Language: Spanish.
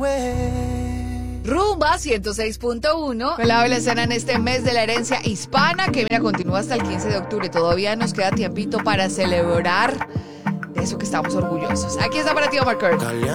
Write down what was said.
Rumba 106.1. Con la doble escena en este mes de la herencia hispana, que mira, continúa hasta el 15 de octubre. Todavía nos queda tiempito para celebrar de eso que estamos orgullosos. Aquí está para ti, Omar Curry.